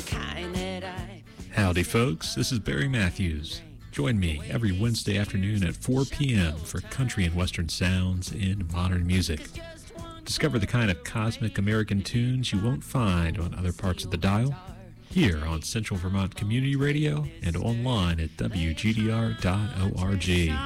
Howdy, folks. This is Barry Matthews. Join me every Wednesday afternoon at 4 p.m. for country and western sounds in modern music. Discover the kind of cosmic American tunes you won't find on other parts of the dial, here on Central Vermont Community Radio and online at WGDR.org.